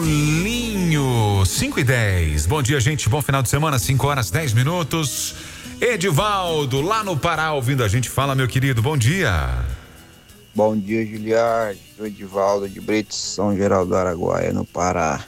Paulinho, 5:10. Bom dia, gente. Bom final de semana, 5:10. Edivaldo, lá no Pará, ouvindo a gente. Fala, meu querido. Bom dia. Bom dia, Giliard. Sou Edivaldo de Brito, São Geraldo do Araguaia, no Pará.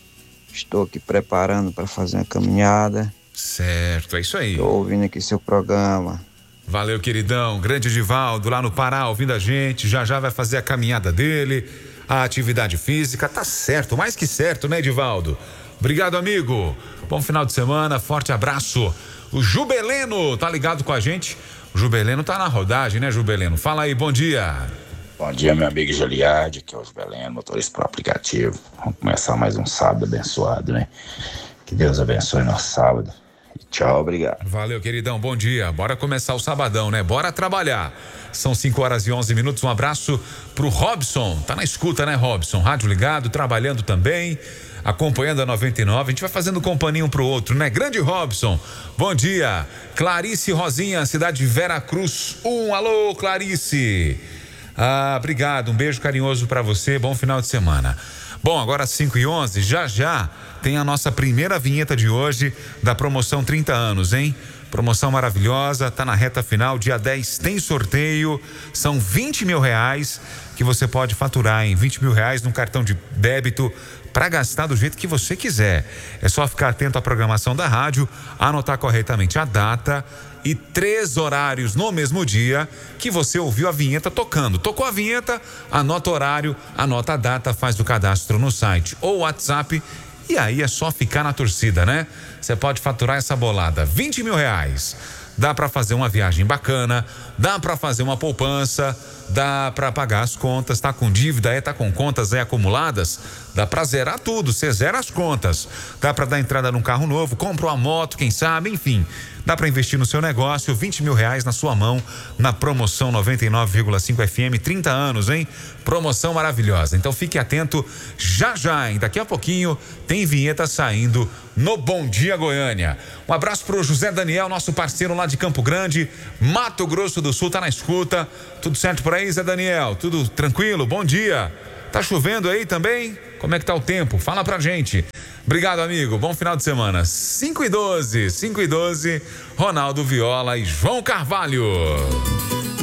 Estou aqui preparando para fazer uma caminhada. Certo, é isso aí. Estou ouvindo aqui seu programa. Valeu, queridão. Grande Edivaldo, lá no Pará, ouvindo a gente. Já vai fazer a caminhada dele, a atividade física. Tá certo, mais que certo, né, Edivaldo? Obrigado, amigo. Bom final de semana, forte abraço. O Jubeleno tá ligado com a gente. O Jubeleno tá na rodagem, né, Jubeleno? Fala aí, bom dia. Bom dia, meu amigo Giliard, aqui é o Jubeleno, motorista pro aplicativo. Vamos começar mais um sábado abençoado, né? Que Deus abençoe nosso sábado. E tchau, obrigado. Valeu, queridão, bom dia. Bora começar o sabadão, né? Bora trabalhar. São 5:11. Um abraço pro Robson. Tá na escuta, né, Robson? Rádio ligado, trabalhando também, acompanhando a 99. A gente vai fazendo companhia um pro outro, né? Grande Robson. Bom dia. Clarice Rosinha, cidade de Veracruz. Alô, Clarice. Obrigado. Um beijo carinhoso pra você. Bom final de semana. Bom, agora às 5:11, já tem a nossa primeira vinheta de hoje da promoção 30 anos, hein? Promoção maravilhosa, tá na reta final, dia 10 tem sorteio, são R$20 mil que você pode faturar em R$20 mil no cartão de débito para gastar do jeito que você quiser. É só ficar atento à programação da rádio, anotar corretamente a data e 3 horários no mesmo dia que você ouviu a vinheta tocando. Tocou a vinheta, anota o horário, anota a data, faz o cadastro no site ou WhatsApp e aí é só ficar na torcida, né? Você pode faturar essa bolada, R$20 mil. Dá para fazer uma viagem bacana, dá para fazer uma poupança, dá para pagar as contas, tá com dívida, tá com contas acumuladas, dá para zerar tudo, você zera as contas, dá para dar entrada num carro novo, compra uma moto, quem sabe, enfim, dá para investir no seu negócio, R$20 mil na sua mão, na promoção 99,5 FM, 30 anos, hein? Promoção maravilhosa, então fique atento, já, hein? Daqui a pouquinho tem vinheta saindo no Bom Dia Goiânia. Um abraço pro José Daniel, nosso parceiro lá de Campo Grande, Mato Grosso do Sul, tá na escuta. Tudo certo por aí, Zé Daniel? Tudo tranquilo? Bom dia. Tá chovendo aí também? Como é que tá o tempo? Fala pra gente. Obrigado, amigo. Bom final de semana. 5:12, Ronaldo Viola e João Carvalho.